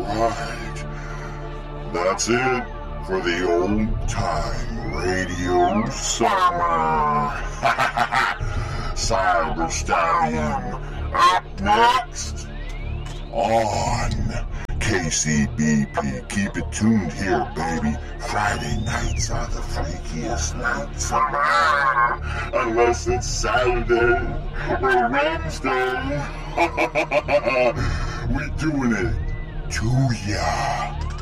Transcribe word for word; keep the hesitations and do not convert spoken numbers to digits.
right. That's it for the old time radio summer. Cyber Stallion up next on K C B P. Keep it tuned here, baby. Friday nights are the freakiest nights around. Unless it's Saturday or Wednesday. We doing it to ya.